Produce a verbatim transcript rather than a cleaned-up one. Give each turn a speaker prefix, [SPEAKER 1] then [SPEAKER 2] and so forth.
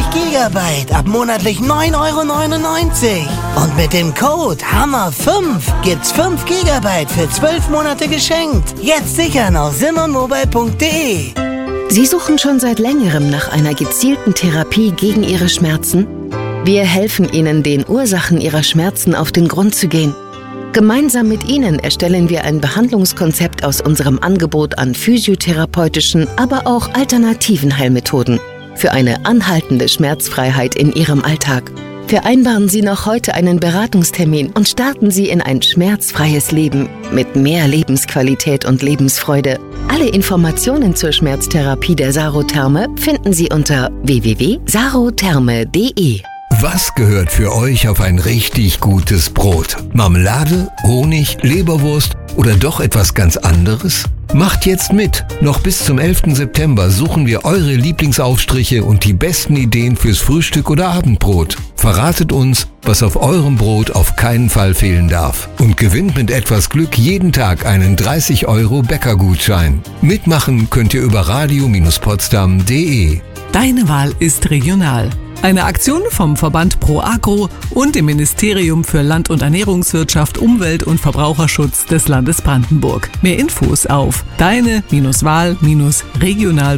[SPEAKER 1] Gigabyte ab monatlich neun Euro neunundneunzig. Und mit dem Code Hammer fünf gibt's fünf Gigabyte für zwölf Monate geschenkt. Jetzt sichern auf simmermobile punkt de.
[SPEAKER 2] Sie suchen schon seit längerem nach einer gezielten Therapie gegen Ihre Schmerzen? Wir helfen Ihnen, den Ursachen Ihrer Schmerzen auf den Grund zu gehen. Gemeinsam mit Ihnen erstellen wir ein Behandlungskonzept aus unserem Angebot an physiotherapeutischen, aber auch alternativen Heilmethoden für eine anhaltende Schmerzfreiheit in Ihrem Alltag. Vereinbaren Sie noch heute einen Beratungstermin und starten Sie in ein schmerzfreies Leben mit mehr Lebensqualität und Lebensfreude. Alle Informationen zur Schmerztherapie der Sarotherme finden Sie unter w w w punkt sarotherme punkt de.
[SPEAKER 3] Was gehört für euch auf ein richtig gutes Brot? Marmelade, Honig, Leberwurst oder doch etwas ganz anderes? Macht jetzt mit! Noch bis zum elften September suchen wir eure Lieblingsaufstriche und die besten Ideen fürs Frühstück oder Abendbrot. Verratet uns, was auf eurem Brot auf keinen Fall fehlen darf. Und gewinnt mit etwas Glück jeden Tag einen dreißig Euro Bäckergutschein. Mitmachen könnt ihr über radio Bindestrich potsdam punkt de.
[SPEAKER 4] Deine Wahl ist regional. Eine Aktion vom Verband Pro Agro und dem Ministerium für Land- und Ernährungswirtschaft, Umwelt und Verbraucherschutz des Landes Brandenburg. Mehr Infos auf deine Wahl regional